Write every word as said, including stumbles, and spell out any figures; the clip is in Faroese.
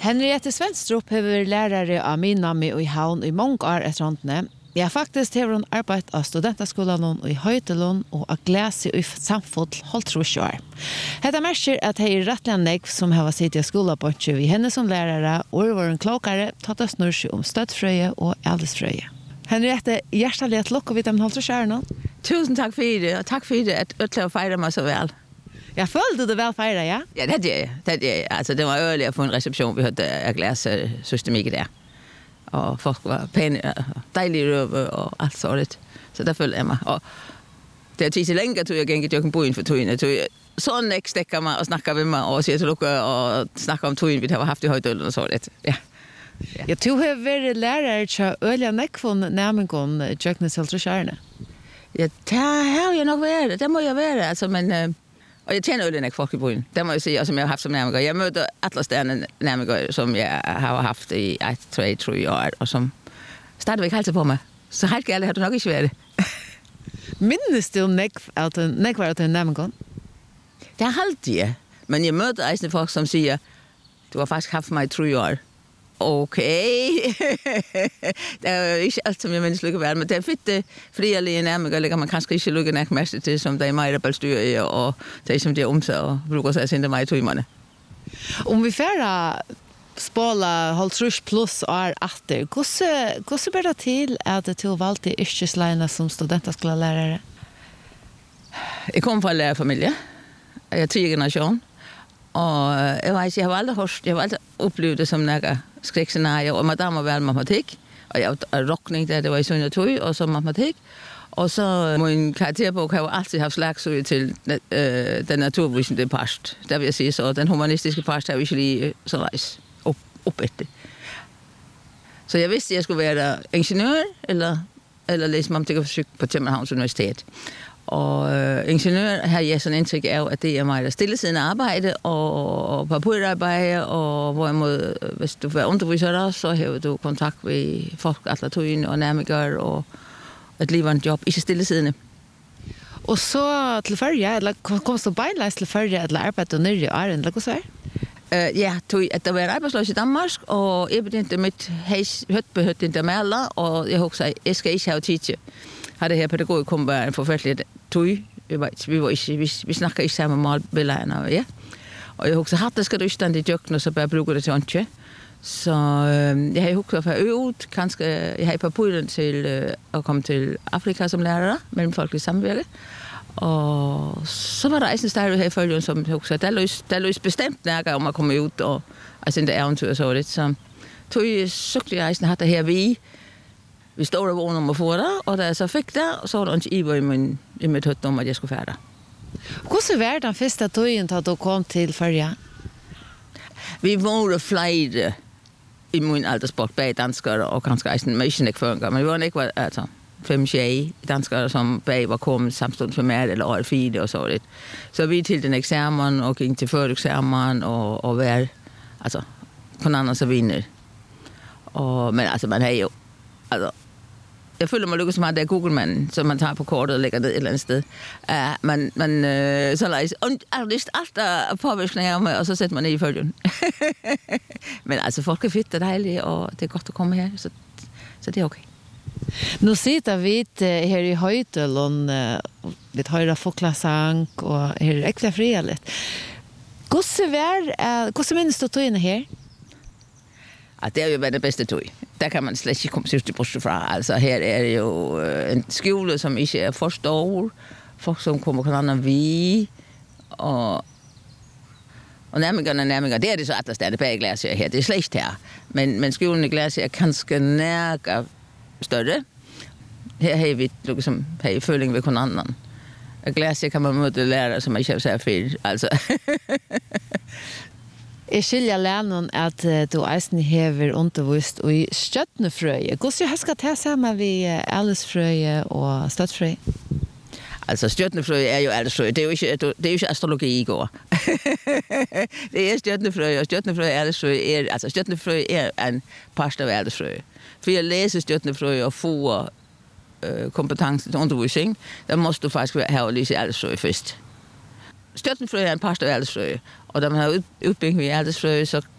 Henriette Svenstrup har lærare av min namn i Havn i många år efter håndene. Ja, faktisk har hun arbeidt av studentaskolen i Høytelund og av glese i samfunn holdt trus år. Hetta merker at det er rettelig nek som har sittet i skolebønske vi henne som lærere og var en klokere tatt oss snurr seg om støttfrøye og eldesfrøye. Henriette, hjertelig at lukker vi dem holdt trus år nå. Tusen takk for det, og takk for det at Øtla feirer meg så vel. Jeg følte det vel feiret, ja? Ja, det er det. Det, er, altså, det var øyelig å få en resepsjon. Vi hørte av glese systemikket der. Og folk var pæne, dejlige røve og alt sånt. Så der følte jeg mig. Og det er tid til længe, tog jeg gengæld dyrken byen for tøjene. Sådan ikke stikker mig og snakker med mig og siger til lukke og snakker om tøjen, vi har haft i Højdølen og sådan. Ja. Ja. Jeg tror jeg har været lærer til Ølja Nekvån nærmengon Jøknes Heltresjærne. Ja, det har jeg nok været. Det må jeg være, altså, men... Øh, og jeg tjener Ølja Nekvån i byen. Det må jeg sige, og som jeg har haft som nærmengon. Jeg mødte Atlasstjerne nærmengon, som jeg har haft i et, tre, tre år, og som stadigvæk halser på mig. Så helt gærligt har du nok ikke været det. Minnes du Nekvån at du nærmengon? Det har altid, ja. Men jeg mødte eisende folk, som siger, du har faktisk haft mig i tre år. Okay. Det er jo ikke alt, som jeg mindes lykke værd, men det er fedt, det, fordi jeg lige nærmere lægger man kanskje ikke lykke nok mærke til, som der er mig, der balstyrer i, og det er som de er omsat, og bruger sig at sende mig i tøjmerne. Om vi færre spåler halvtrus plus år atter, hvordan bør det til at du valgte yrkesleina som studenterskolelærer? Jeg kom fra en lærerfamilie. Jeg er ti generation. Og jeg ved ikke, jeg har aldrig hørt, jeg har aldrig oplevet det som nogle skrækscenarier, og madame var matematik, og jeg var rockning der, det var i søndag tøj, og så matematik. Og så min karakterbog har jo altid haft slagsøge til øh, den naturvisende part, der vil jeg sige, så den humanistiske part har jo ikke lige så rejst op, op efter. Så jeg vidste, at jeg skulle være der ingeniør, eller, eller læse matematik på Københavns Universitet. Og øh, ingeniør har jeg sådan indtryk af, at det er mig, der stillesiddende arbejde og, og papirarbejde, og hvorimod, hvis du vil underviser der, så har du kontakt med folk, atlatøjen og nærmere, og et livende job, ikke stillesiddende. Og så til førje, eller kom du beinleis til førje, eller arbejde nede i Arden, eller hvad er? Uh, ja, tog, at der var arbejdsløs i Danmark, og jeg begyndte mit højtbehødt in der maler, og jeg husker, jeg skal ikke have tid til. Har det her pædagogik kom være en forfærdelig tøj. Vi var, vi var ikke, vi, vi snakker ikke sammen med målbilleder, ja. Og jeg husker, at det skal du ikke stande i døgn, og så bare bruge det til åndje. Så øh, jeg har husker for øvet, kanskje, jeg har på puden til øh, at komme til Afrika som lærer, mellem folkelig samvirke. Og så var der en stærk her i følgen, som jeg husker, der løs, der løs bestemt nærmere om at komme ud, og altså en der eventyr så lidt. Så tog jeg søgte jeg at det her vi. Vi stod der vågen om at få der, og da jeg så fik der, så var der ikke i min, i mit høtt om, at jeg skulle færre. Hvordan var den første tøyen, da du kom til Førje? Vi var flere i min aldersbok bag danskere, og kanskje eisen mæsken ikke føringer, men vi var ikke altså, fem tjej danskere, som bag var kommet samstående for mere eller år fire og så lidt. Så vi til den eksamen, og gik til føreksamen, og, og var altså, på den anden så vinder. Og, men altså, man har jo, altså, jeg føler mig lykkes så meget, det er Google-manden, som man tager på kortet og lægger ned et eller andet sted. Uh, man, man uh, så leger, og altså, alt der påvirkning af mig, og så sætter man ned i følgen. Men altså, folk er fedt og dejlige, og det er godt at komme her, så, så det er okay. Nu sitter vi uh, her i Høytelund, uh, lidt højere foklasang, og her er ikke fri lidt. Hvordan minnes du tøjene her? Ja, det er jo været det bedste tøj. Der kan man slet ikke komme sidst i brystet fra. Altså her er det jo øh, en skjule, som ikke er for stor. Folk, som kommer på anden vi. Og, og nærmere og nærmere. Det er det så, at der er det bag glaser her. Det er slet ikke her. Men, men skjulen i glaser er kanskje nærmere større. Her har vi ligesom her i føling ved kun anden. Og glaser kan man møde lærere, som ikke har så fedt. Altså... Jeg skiljer læreren at uh, du eisen hever undervist i stjøttnefrøye. Hvordan jeg skal ta sammen ved ærlesfrøye og støttfrøye? Altså, stjøttnefrøye er jo ærlesfrøye. Det er jo ikke, det er jo ikke astrologi i går. Det er stjøttnefrøye, og stjøttnefrøye og ærlesfrøye er, altså stjøttnefrøye er en part af ærlesfrøye. For at læse stjøttnefrøye og få øh, kompetence til undervisning, der må du faktisk have at læse ærlesfrøye først. Stjøttnefrøye er en part af ærlesfrøye, og da man har udbygget med ærlesfrøye, så